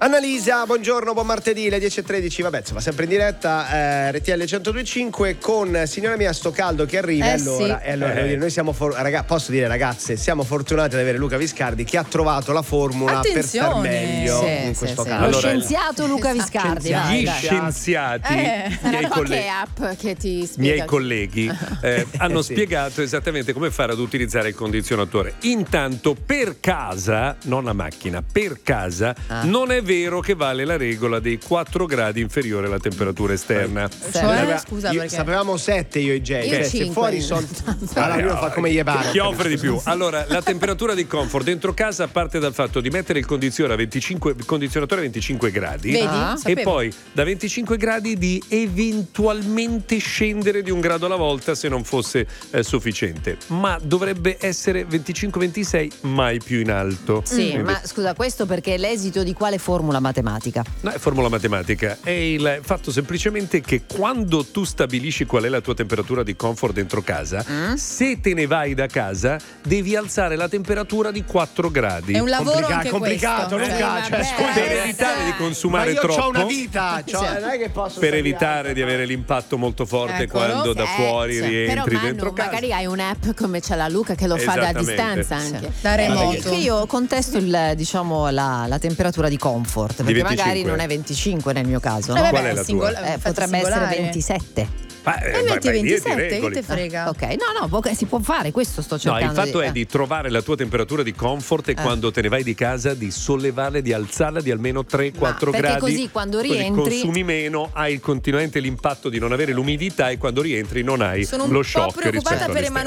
Annalisa, buongiorno, buon martedì, le 10:13, vabbè, insomma, sempre in diretta, RTL 102.5 con signora mia sto caldo che arriva, allora noi siamo, posso dire ragazze, siamo fortunati ad avere Luca Viscardi che ha trovato la formula per star meglio in questo caso. Lo scienziato Luca Viscardi. Gli scienziati, miei colleghi hanno spiegato esattamente come fare ad utilizzare il condizionatore. Intanto per casa, non la macchina, per casa non è vero che vale la regola dei 4 gradi inferiore alla temperatura esterna. Sapevamo 7 io e Jay, cioè, se fuori sono allora fa come gli pare. Chi offre di più? Allora, la temperatura di comfort dentro casa parte dal fatto di mettere il condizionatore a 25 gradi. Vedi? E poi da 25 gradi di eventualmente scendere di un grado alla volta se non fosse sufficiente, ma dovrebbe essere 25-26, mai più in alto. Sì, quindi... ma scusa, questo perché è l'esito di quale formula matematica? No, è formula matematica. È il fatto semplicemente che quando tu stabilisci qual è la tua temperatura di comfort dentro casa, se te ne vai da casa devi alzare la temperatura di 4 gradi. È un lavoro complicato, Luca. Per evitare di consumare troppo. Ma io ho una vita, non è che posso per evitare di avere l'impatto molto forte quando da fuori rientri però, dentro casa. Magari hai un'app come c'è la Luca che lo fa da distanza anche. Da remoto. Io contesto la temperatura di comfort perché magari non è 25 nel mio caso, no? Qual è la tua? Potrebbe essere 27. metti 27, che te frega? Ok, no, si può fare, questo sto cercando. No, il fatto è di trovare la tua temperatura di comfort e quando te ne vai di casa di sollevarla, di alzarla di almeno 3-4 gradi. Perché così quando rientri consumi meno, hai continuamente l'impatto di non avere l'umidità e quando rientri non hai lo shock rispetto all'esterno.